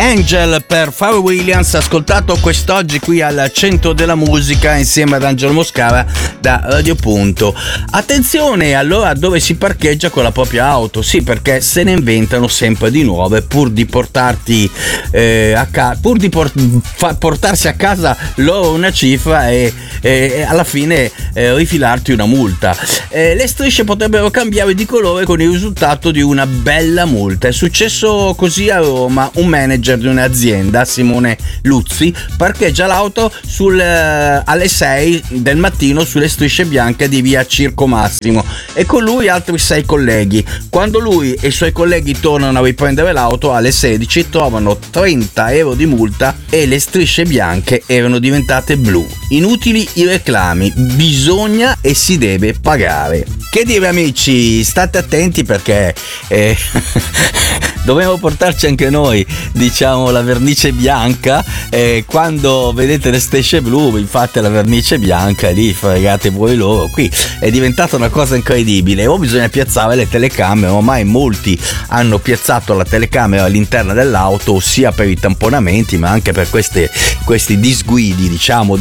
Angel per Pharrell Williams, ascoltato quest'oggi qui al Centro della Musica insieme ad Angelo Moscara da Radio Punto. Attenzione allora dove si parcheggia con la propria auto, sì, perché se ne inventano sempre di nuove pur di portarti portarsi a casa loro una cifra e alla fine rifilarti una multa. Le strisce potrebbero cambiare di colore con il risultato di una bella multa. È successo così a Roma. Un manager di un'azienda, Simone Luzzi, parcheggia l'auto alle 6 del mattino sulle strisce bianche di via Circo Massimo e con lui altri 6 colleghi. Quando lui e i suoi colleghi tornano a riprendere l'auto alle 16 trovano 30 euro di multa e le strisce bianche erano diventate blu. Inutili i reclami, bisogna e si deve pagare. Che dire amici, state attenti perché dobbiamo portarci anche noi, diciamo, la vernice bianca. Quando vedete le strisce blu vi fate la vernice bianca e lì fregate voi loro. Qui è diventata una cosa incredibile, o bisogna piazzare le telecamere. Ormai molti hanno piazzato la telecamera all'interno dell'auto, sia per i tamponamenti ma anche per questi disguidi,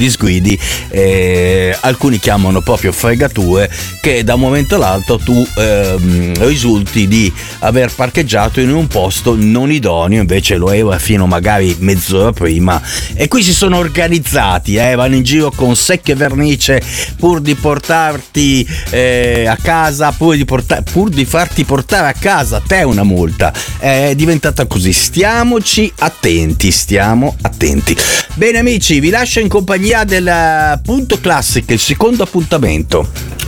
alcuni chiamano proprio fregature, che da un momento all'altro tu risulti di aver parcheggiato in un posto non idoneo, invece lo era fino magari mezz'ora prima. E qui si sono organizzati, vanno in giro con secche vernice pur di portarti a casa, pur di farti portare a casa te una multa. È diventata così. Stiamo attenti. Bene amici, vi lascio in compagnia del Punto Classic, il secondo appuntamento.